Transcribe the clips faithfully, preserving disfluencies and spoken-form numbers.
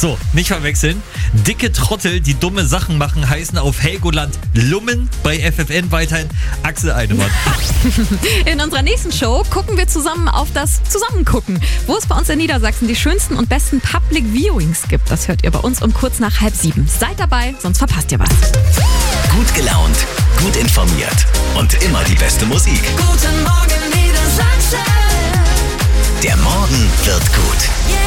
So, nicht verwechseln. Dicke Trottel, die dumme Sachen machen, heißen auf Helgoland Lummen, bei F F N weiterhin Axel Einemann. In unserer nächsten Show gucken wir zusammen auf das Zusammengucken, wo es bei uns in Niedersachsen die schönsten und besten Public Viewings gibt. Das hört ihr bei uns um kurz nach halb sieben. Seid dabei, sonst verpasst ihr was. Gut gelaunt, gut informiert und immer die beste Musik. Guten Morgen Niedersachsen. Der Morgen wird gut.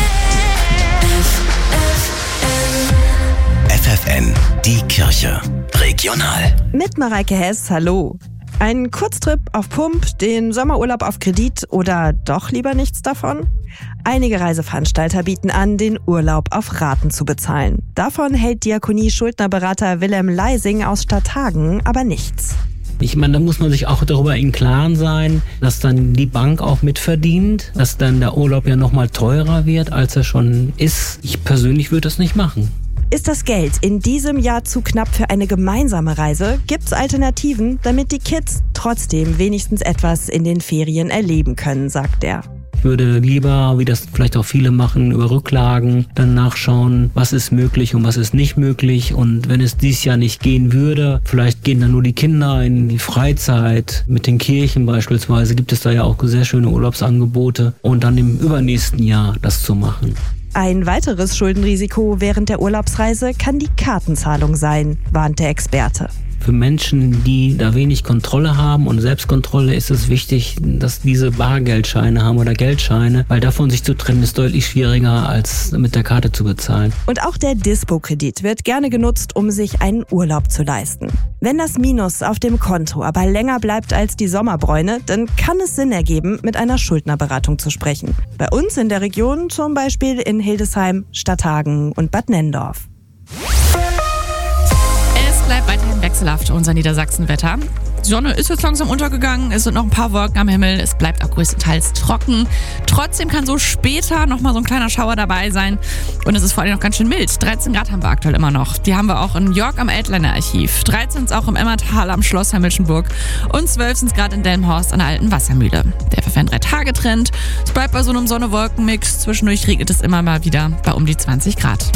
F F N, die Kirche. Regional. Mit Mareike Hess, hallo. Ein Kurztrip auf Pump, den Sommerurlaub auf Kredit oder doch lieber nichts davon? Einige Reiseveranstalter bieten an, den Urlaub auf Raten zu bezahlen. Davon hält Diakonie-Schuldnerberater Wilhelm Leising aus Stadthagen aber nichts. Ich meine, da muss man sich auch darüber im Klaren sein, dass dann die Bank auch mitverdient, dass dann der Urlaub ja nochmal teurer wird, als er schon ist. Ich persönlich würde das nicht machen. Ist das Geld in diesem Jahr zu knapp für eine gemeinsame Reise? Gibt's Alternativen, damit die Kids trotzdem wenigstens etwas in den Ferien erleben können, sagt er. Ich würde lieber, wie das vielleicht auch viele machen, über Rücklagen dann nachschauen, was ist möglich und was ist nicht möglich. Und wenn es dieses Jahr nicht gehen würde, vielleicht gehen dann nur die Kinder in die Freizeit. Mit den Kirchen beispielsweise gibt es da ja auch sehr schöne Urlaubsangebote. Und dann im übernächsten Jahr das zu machen. Ein weiteres Schuldenrisiko während der Urlaubsreise kann die Kartenzahlung sein, warnt der Experte. Für Menschen, die da wenig Kontrolle haben und Selbstkontrolle, ist es wichtig, dass diese Bargeldscheine haben oder Geldscheine, weil davon sich zu trennen ist deutlich schwieriger, als mit der Karte zu bezahlen. Und auch der Dispo-Kredit wird gerne genutzt, um sich einen Urlaub zu leisten. Wenn das Minus auf dem Konto aber länger bleibt als die Sommerbräune, dann kann es Sinn ergeben, mit einer Schuldnerberatung zu sprechen. Bei uns in der Region zum Beispiel in Hildesheim, Stadthagen und Bad Nenndorf. Bleibt weiterhin wechselhaft, unser Niedersachsen-Wetter. Die Sonne ist jetzt langsam untergegangen, es sind noch ein paar Wolken am Himmel, es bleibt auch größtenteils trocken. Trotzdem kann so später nochmal so ein kleiner Schauer dabei sein und es ist vor allem noch ganz schön mild. dreizehn Grad haben wir aktuell immer noch. Die haben wir auch in York am Eltleiner Archiv, dreizehn ist auch im Emmertal am Schloss Hamilschenburg und zwölf sind es gerade in Delmenhorst an der alten Wassermühle. Der F F N drei Tage Trend, es bleibt bei so einem Sonne-Wolken-Mix, zwischendurch regnet es immer mal wieder bei um die zwanzig Grad.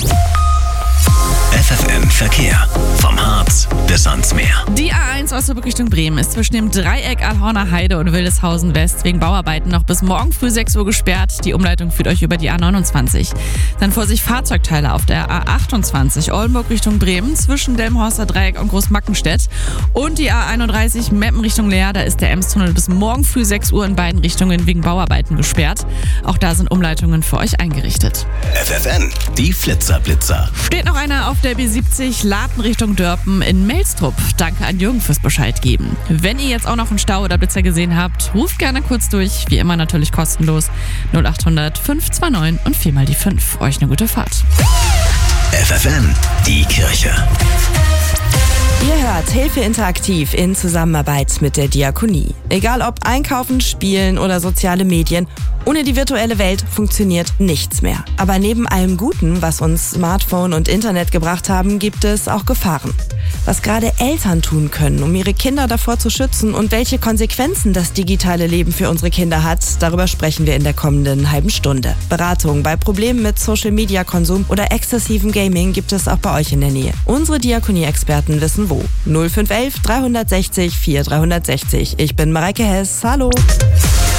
F F N Verkehr. Vom Harz bis ans Meer. Die A eins Osnabrück Richtung Bremen ist zwischen dem Dreieck Alhorner Heide und Wildeshausen West wegen Bauarbeiten noch bis morgen früh sechs Uhr gesperrt. Die Umleitung führt euch über die A neunundzwanzig. Dann Vorsicht Fahrzeugteile auf der A achtundzwanzig Oldenburg Richtung Bremen zwischen Delmenhorster Dreieck und Großmackenstedt. Und die A einunddreißig Meppen Richtung Leer, da ist der Emstunnel bis morgen früh sechs Uhr in beiden Richtungen wegen Bauarbeiten gesperrt. Auch da sind Umleitungen für euch eingerichtet. F F N, die Flitzerblitzer. Steht noch einer auf der B siebzig Laten Richtung Dörpen in Melstrup. Danke an Jürgen fürs Bescheid geben. Wenn ihr jetzt auch noch einen Stau oder Blitzer gesehen habt, ruft gerne kurz durch. Wie immer natürlich kostenlos. null achthundert fünf zwei neun und viermal die fünf. Euch eine gute Fahrt. F F N, die Kirche. Ihr hört Hilfe interaktiv in Zusammenarbeit mit der Diakonie. Egal ob Einkaufen, Spielen oder soziale Medien, ohne die virtuelle Welt funktioniert nichts mehr. Aber neben allem Guten, was uns Smartphone und Internet gebracht haben, gibt es auch Gefahren. Was gerade Eltern tun können, um ihre Kinder davor zu schützen und welche Konsequenzen das digitale Leben für unsere Kinder hat, darüber sprechen wir in der kommenden halben Stunde. Beratung bei Problemen mit Social-Media-Konsum oder exzessivem Gaming gibt es auch bei euch in der Nähe. Unsere Diakonie-Experten wissen wo. null fünf eins eins dreihundertsechzig vierhundertsechzig. Ich bin Mareike Hess. Hallo.